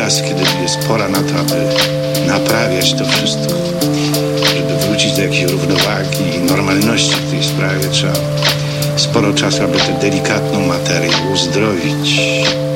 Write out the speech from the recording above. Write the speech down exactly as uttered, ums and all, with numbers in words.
teraz, kiedy jest pora na to, aby naprawiać to wszystko, żeby wrócić do jakiejś równowagi i normalności w tej sprawie, trzeba sporo czasu, aby tę delikatną materię uzdrowić.